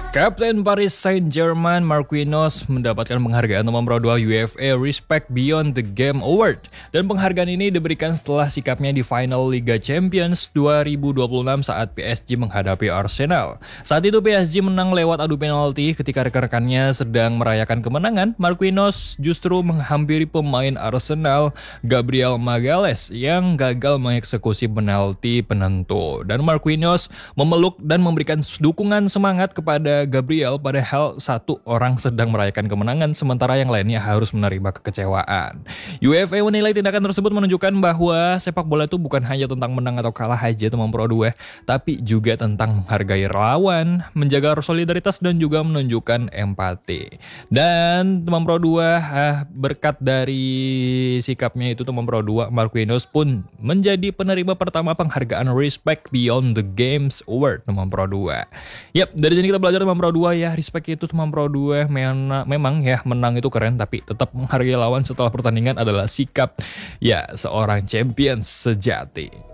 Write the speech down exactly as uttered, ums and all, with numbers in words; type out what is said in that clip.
Kapten Paris Saint-Germain Marquinhos mendapatkan penghargaan nomor dua U E F A Respect Beyond the Game Award. Dan penghargaan ini diberikan setelah sikapnya di final Liga Champions dua ribu dua puluh enam saat P S G menghadapi Arsenal. Saat itu P S G menang lewat adu penalti ketika rekan-rekannya sedang merayakan kemenangan. Marquinhos justru menghampiri pemain Arsenal Gabriel Magalhaes yang gagal mengeksekusi penalti penentu. Dan Marquinhos memeluk dan memberikan dukungan semangat kepada Gabriel, padahal satu orang sedang merayakan kemenangan sementara yang lainnya harus menerima kekecewaan. U E F A menilai tindakan tersebut menunjukkan bahwa sepak bola itu bukan hanya tentang menang atau kalah aja teman Pro dua, tapi juga tentang menghargai lawan, menjaga solidaritas dan juga menunjukkan empati. Dan teman Pro dua, ah, berkat dari sikapnya itu teman Pro dua, Marquinhos pun menjadi penerima pertama penghargaan Respect Beyond the Games Award teman Pro dua. Yap, dari sini kita belajar teman Pro dua ya, respect itu teman Pro dua mena, memang ya menang itu keren, tapi tetap menghargai lawan setelah pertandingan adalah sikap ya seorang champion sejati.